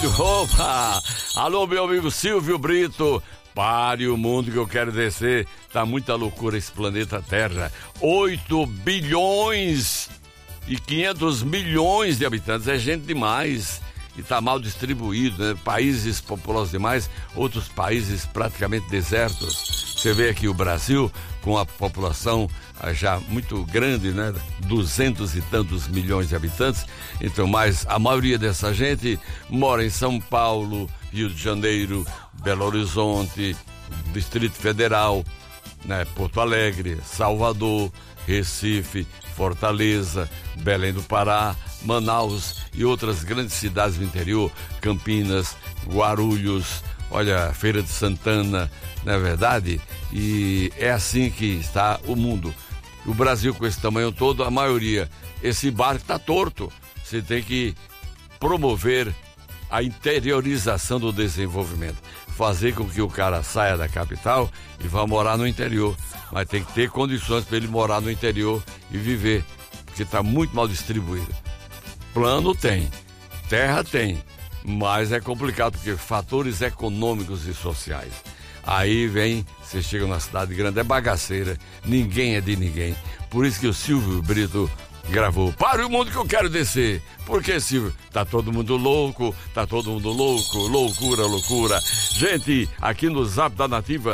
Opa! Alô, meu amigo Silvio Brito. Pare o mundo que eu quero descer. Tá muita loucura esse planeta Terra. 8 bilhões e 500 milhões de habitantes. É gente demais. E tá mal distribuído, né? Países populosos demais, outros países praticamente desertos. Você vê aqui o Brasil com a população já muito grande, né? 200 e tantos milhões de habitantes. Então, mas a maioria dessa gente mora em São Paulo, Rio de Janeiro, Belo Horizonte, Distrito Federal, né? Porto Alegre, Salvador, Recife, Fortaleza, Belém do Pará, Manaus e outras grandes cidades do interior, Campinas, Guarulhos, olha, Feira de Santana, não é verdade? E é assim que está o mundo. O Brasil com esse tamanho todo, a maioria, esse barco está torto. Você tem que promover a interiorização do desenvolvimento, fazer com que o cara saia da capital e vá morar no interior. Mas tem que ter condições para ele morar no interior e viver, porque está muito mal distribuído. Plano tem, terra tem, mas é complicado porque fatores econômicos e sociais. Aí vem, você chega numa cidade grande, é bagaceira, ninguém é de ninguém. Por isso que o Silvio Brito gravou Para o Mundo que eu quero descer. Por que, Silvio? Tá todo mundo louco, loucura, loucura. Gente, aqui no Zap da Nativa,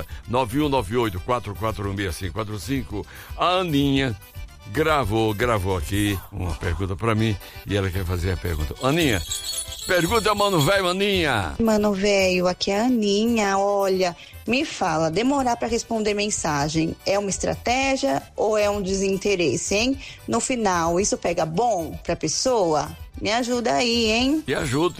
9198-4416545, a Aninha gravou aqui uma pergunta pra mim e ela quer fazer a pergunta. Aninha, pergunta, mano velho, Aninha. Mano velho, aqui é a Aninha. Olha, me fala, demorar pra responder mensagem é uma estratégia ou é um desinteresse, hein? No final, isso pega bom pra pessoa? Me ajuda aí, hein? Te ajudo.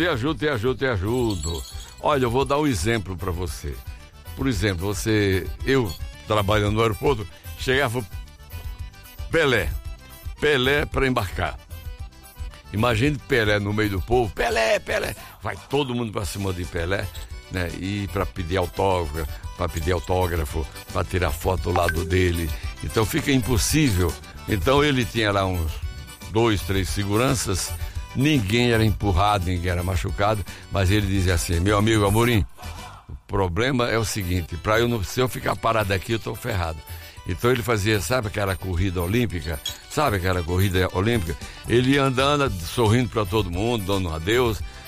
Olha, eu vou dar um exemplo pra você. Por exemplo, eu trabalhando no aeroporto, chegava Pelé para embarcar. Imagine Pelé no meio do povo, Pelé, vai todo mundo para cima de Pelé, né? E para pedir autógrafo, para tirar foto do lado dele. Então fica impossível. Então ele tinha lá uns 2, 3 seguranças, ninguém era empurrado, ninguém era machucado, mas ele dizia assim: meu amigo Amorim, o problema é o seguinte, se eu ficar parado aqui eu tô ferrado. Então ele fazia, sabe aquela corrida olímpica? Ele ia andando, sorrindo para todo mundo, dando um adeus,